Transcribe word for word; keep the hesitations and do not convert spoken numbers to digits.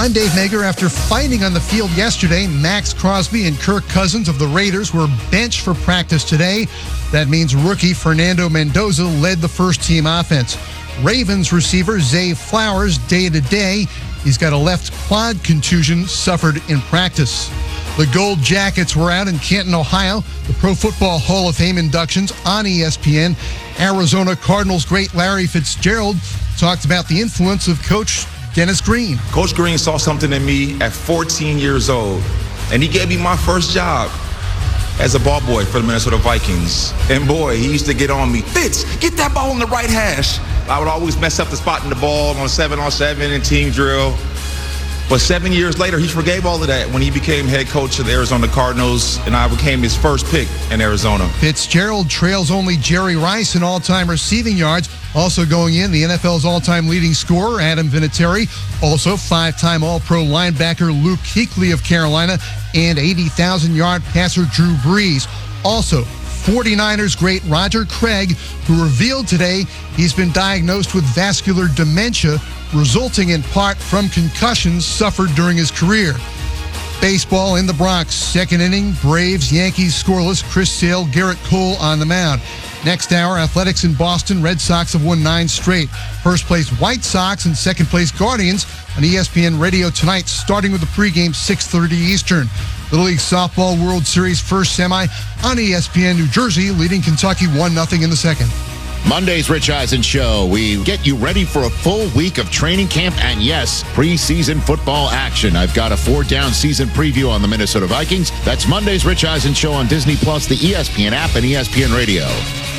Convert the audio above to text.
I'm Dave Mager. After fighting on the field yesterday, Max Crosby and Kirk Cousins of the Raiders were benched for practice today. That means rookie Fernando Mendoza led the first-team offense. Ravens receiver Zay Flowers day-to-day. He's got a left quad contusion suffered in practice. The Gold Jackets were out in Canton, Ohio. The Pro Football Hall of Fame inductions on E S P N. Arizona Cardinals great Larry Fitzgerald talked about the influence of Coach Dennis Green. Coach Green saw something in me at fourteen years old, and he gave me my first job as a ball boy for the Minnesota Vikings. And boy, he used to get on me. Fitz, get that ball in the right hash. I would always mess up the spot in the ball on seven on seven and team drill. But seven years later, he forgave all of that when he became head coach of the Arizona Cardinals, and I became his first pick in Arizona. Fitzgerald trails only Jerry Rice in all-time receiving yards. Also going in, the N F L's all-time leading scorer, Adam Vinatieri. Also, five-time All-Pro linebacker Luke Kuechly of Carolina, and eighty thousand yard passer Drew Brees. Also, forty-niners great Roger Craig, who revealed today he's been diagnosed with vascular dementia, resulting in part from concussions suffered during his career. Baseball in the Bronx, second inning, Braves, Yankees scoreless, Chris Sale, Garrett Cole on the mound. Next hour, athletics in Boston, Red Sox have won nine straight. First place White Sox and second place Guardians on E S P N Radio tonight, starting with the pregame six thirty Eastern. Little League Softball World Series first semi on E S P N New Jersey, leading Kentucky one nothing in the second. Monday's Rich Eisen Show. We get you ready for a full week of training camp and, yes, preseason football action. I've got a four-down season preview on the Minnesota Vikings. That's Monday's Rich Eisen Show on Disney Plus, the E S P N app, and E S P N Radio.